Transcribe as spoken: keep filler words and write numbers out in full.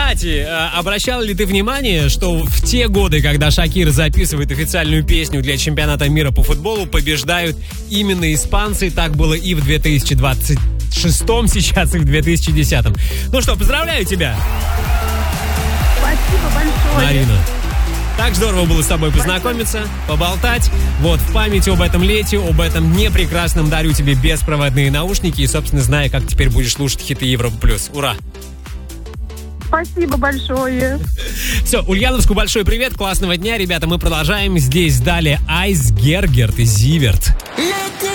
Кстати, обращал ли ты внимание, что в те годы, когда Шакира записывает официальную песню для чемпионата мира по футболу, побеждают именно испанцы? Так было и в две тысячи двадцать шестом, сейчас и в две тысячи десятом. Ну что, поздравляю тебя! Спасибо большое. Марина. Так здорово было с тобой познакомиться, поболтать. Вот, в память об этом лете, об этом дне прекрасном дарю тебе беспроводные наушники и, собственно, зная, как теперь будешь слушать хиты Европа плюс. Ура! Спасибо большое. Все, Ульяновску большой привет, классного дня, ребята, мы продолжаем. Здесь далее Айс Гергерт и Зиверт.